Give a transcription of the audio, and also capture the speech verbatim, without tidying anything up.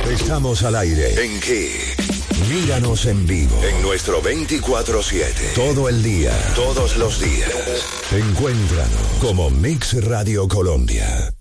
Estamos al aire en Kiss. Míranos en vivo en nuestro veinticuatro siete. Todo el día, todos los días. Encuéntranos como Mix Radio Colombia.